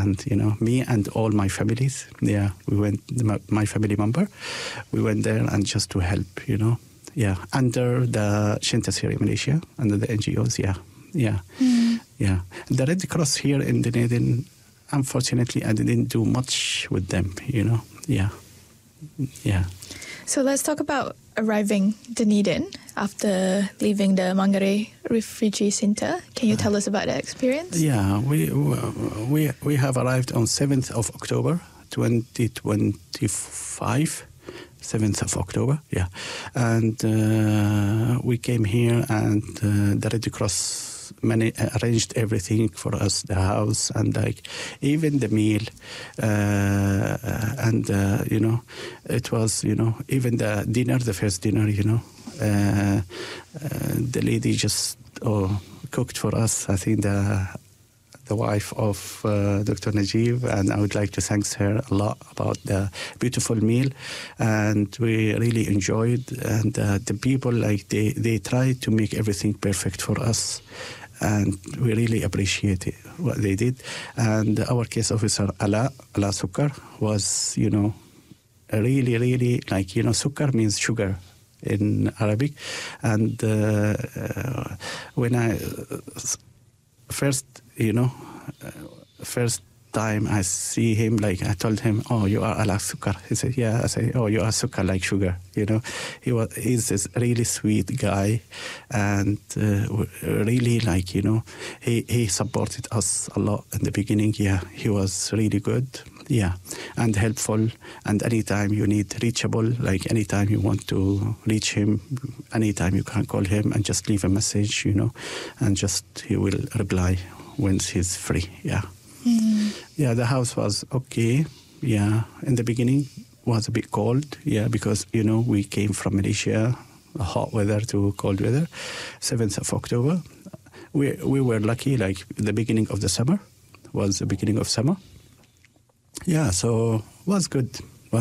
and me and all my families. Yeah, we went. My family member, we went there and just to help. Yeah, under the Shinta Syria Malaysia, under the NGOs. Yeah. The Red Cross here in Dunedin, unfortunately, I didn't do much with them. Yeah. So let's talk about arriving Dunedin after leaving the Mangere Refugee Centre. Can you tell us about that experience? Yeah, we have arrived on 7th of October, 2025. 7th of October, yeah. And we came here and the Red Cross arranged everything for us, the house and even the meal. It was, even the dinner, the first dinner, the lady just cooked for us. I think the wife of Dr. Najib, and I would like to thank her a lot about the beautiful meal, and we really enjoyed. And the people, they tried to make everything perfect for us, and we really appreciate what they did. And our case officer Ala Sukkar was, really, really Sukkar means sugar in Arabic, and when I first time I see him, I told him, "Oh, you are Ala Sukkar." He said, "Yeah." I said, "Oh, you are Sukkar, like sugar." He's this really sweet guy, and really he supported us a lot in the beginning. Yeah, he was really good. Yeah, and helpful. And anytime you need reachable, anytime you want to reach him, anytime you can call him and just leave a message, and just he will reply when he's free. Yeah. Yeah, the house was okay. Yeah, in the beginning was a bit cold. Yeah, because we came from Malaysia, hot weather to cold weather. 7th of October, we were lucky. The beginning of the summer was the beginning of summer. Yeah, so was good.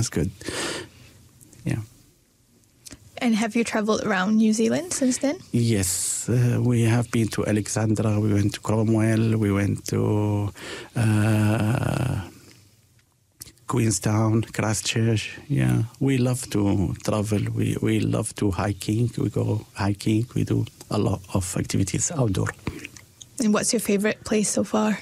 Yeah. And have you travelled around New Zealand since then? Yes, we have been to Alexandra, we went to Cromwell, we went to Queenstown, Christchurch. Yeah, we love to travel. We love to hiking. We go hiking. We do a lot of activities outdoor. And what's your favourite place so far?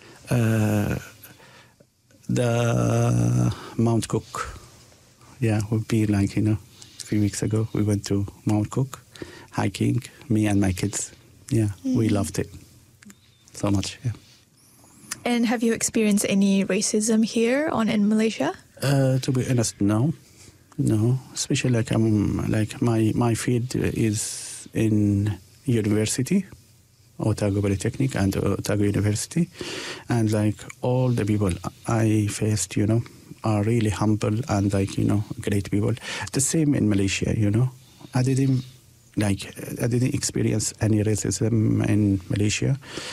The Mount Cook. Yeah, we've been a few weeks ago. We went to Mount Cook, hiking, me and my kids. Yeah, we loved it so much. Yeah. And have you experienced any racism here in Malaysia? To be honest, no. Especially my field is in university, Otago Polytechnic and Otago University, and all the people I faced, are really humble and great people. The same in Malaysia, I didn't experience any racism in Malaysia.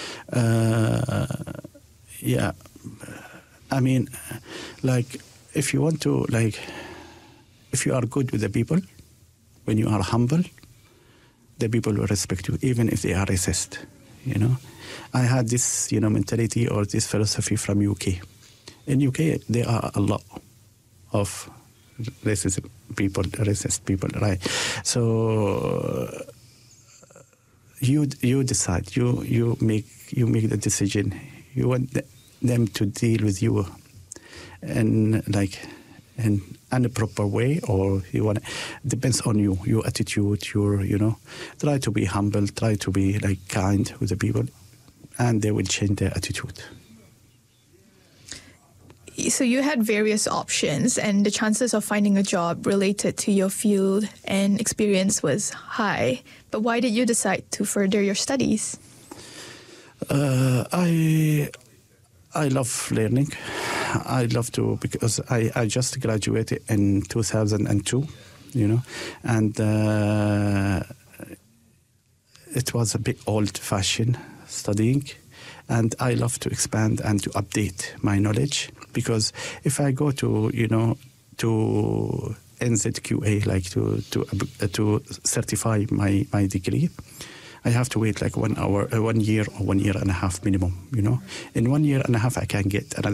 Yeah, I mean, if you want to, if you are good with the people, when you are humble, the people will respect you, even if they are racist. I had this, mentality or this philosophy from UK. In UK, there are a lot of racist people, right? So you decide, you make the decision. You want them to deal with you in a proper way, or you want. Depends on you, your attitude. Try to be humble. Try to be kind with the people, and they will change their attitude. So you had various options, and the chances of finding a job related to your field and experience was high. But why did you decide to further your studies? I love learning. I love to, because I just graduated in 2002, and it was a bit old-fashioned studying. And I love to expand and to update my knowledge, because if I go to NZQA, to certify my degree, I have to wait 1 year or 1 year and a half minimum. In 1 year and a half, I can get another